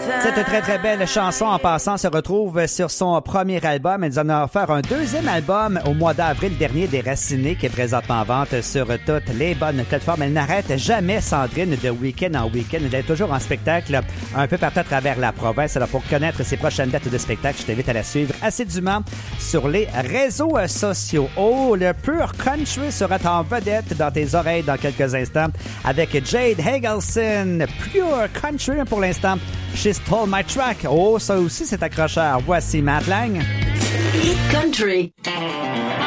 Cette très très belle chanson en passant se retrouve sur son premier album. Elle en a offert un deuxième album au mois d'avril dernier, Déraciné, qui est présentement en vente sur toutes les bonnes plateformes. Elle n'arrête jamais, Sandrine, de week-end en week-end. Elle est toujours en spectacle un peu partout à travers la province. Alors pour connaître ses prochaines dates de spectacle, je t'invite à la suivre assidûment sur les réseaux sociaux. Oh, le pur country sera en vedette dans tes oreilles dans quelques instants avec Jade Hagelson. Pure country pour l'instant. She Stole My Track. Oh, ça aussi, c'est accrocheur. Voici Matt Lang. Hit Country.